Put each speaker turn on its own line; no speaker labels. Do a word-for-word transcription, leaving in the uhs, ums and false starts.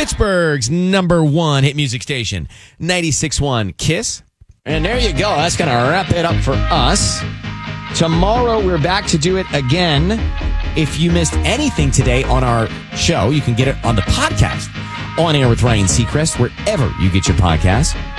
Pittsburgh's number one hit music station, ninety-six point one KISS. And there you go. That's going to wrap it up for us. Tomorrow, we're back to do it again. If you missed anything today on our show, you can get it on the podcast, On Air with Ryan Seacrest, wherever you get your podcasts.